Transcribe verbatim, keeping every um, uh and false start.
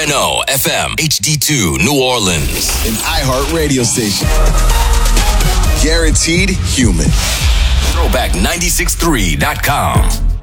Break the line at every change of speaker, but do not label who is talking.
N O F M H D two New Orleans.
An iHeart radio station. Guaranteed human.
Throwback nine six three dot com.